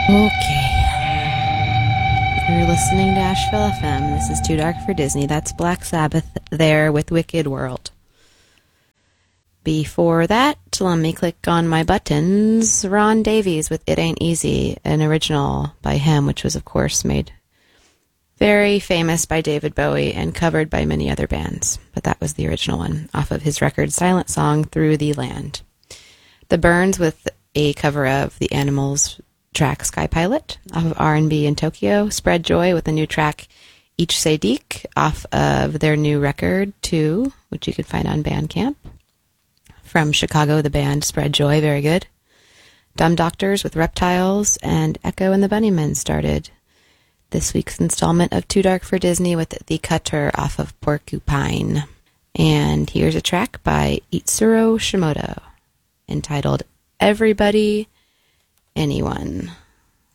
Okay. You're listening to Asheville FM. This is Too Dark for Disney. That's Black Sabbath there with Wicked World. Before that, let me click on my buttons. Ron Davies with It Ain't Easy, an original by him, which was, of course, made very famous by David Bowie and covered by many other bands. But that was the original one, off of his record Silent Song, Through the Land. The Burns with a cover of the Animals track Sky Pilot off of R&B in Tokyo. Spread Joy with a new track Ich Say Dik off of their new record 2, which you can find on Bandcamp. From Chicago, the band Spread Joy, very good. Dumb Doctors with Reptiles, and Echo and the Bunnymen started this week's installment of Too Dark for Disney with The Cutter off of Porcupine. And here's a track by Itsuro Shimoda entitled Everybody Anyone.